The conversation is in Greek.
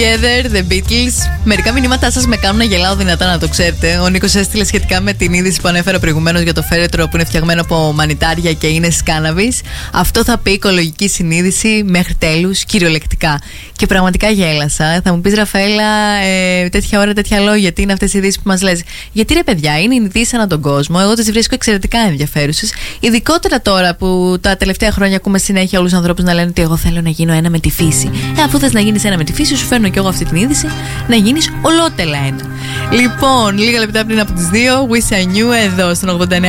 Together, The Beatles. Μερικά μηνύματά σας με κάνουν να γελάω δυνατά, να το ξέρετε. Ο Νίκος έστειλε σχετικά με την είδηση που ανέφερα προηγουμένως για το φέρετρο που είναι φτιαγμένο από μανιτάρια και είναι σκάναβης. Αυτό θα πει οικολογική συνείδηση μέχρι τέλους, κυριολεκτικά. Και πραγματικά γέλασα. Θα μου πεις, Ραφαέλα, τέτοια ώρα τέτοια λόγια, τι είναι αυτές οι ειδήσεις που μας λες? Γιατί ρε παιδιά, είναι ειδήσεις ανά τον κόσμο. Εγώ τις βρίσκω εξαιρετικά ενδιαφέρουσες. Ειδικότερα τώρα που τα τελευταία χρόνια ακούμε συνέχεια όλους τους ανθρώπους να λένε ότι εγώ θέλω να γίνω ένα με τη φύση. Αφού θες να γίνεις ένα με τη φύση, σου φέρνω και εγώ αυτή την είδηση, να γίνεις ολότελα ένα. Λοιπόν, λίγα λεπτά πριν από τις 2, Wish I Knew εδώ στον 89.